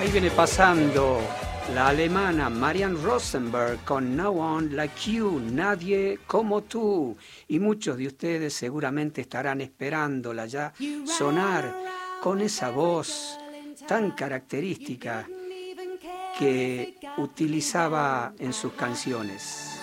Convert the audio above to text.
Ahí viene pasando la alemana Marianne Rosenberg con No One Like You, Nadie como tú. Y muchos de ustedes seguramente estarán esperándola ya sonar con esa voz tan característica que utilizaba en sus canciones.